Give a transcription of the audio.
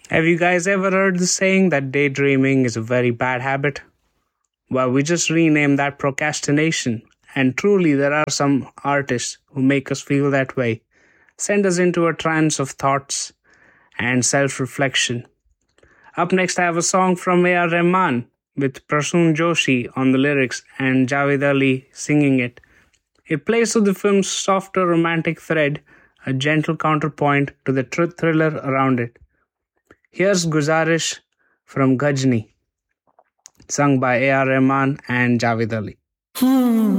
Have you guys ever heard the saying that daydreaming is a very bad habit? Well, we just renamed that procrastination. And truly, there are some artists who make us feel that way, send us into a trance of thoughts and self reflection. Up next, I have a song from A.R. Rahman with Prasoon Joshi on the lyrics and Javed Ali singing it. It plays to the film's softer romantic thread, a gentle counterpoint to the truth thriller around it. Here's Guzarish from Ghajni, sung by A.R. Rahman and Javed Ali.